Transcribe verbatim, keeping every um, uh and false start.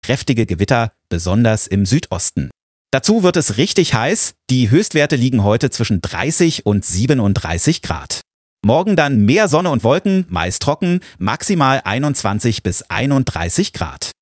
kräftige Gewitter, besonders im Südosten. Dazu wird es richtig heiß. Die Höchstwerte liegen heute zwischen dreißig und siebenunddreißig Grad. Morgen dann mehr Sonne und Wolken, meist trocken, maximal einundzwanzig bis einunddreißig Grad.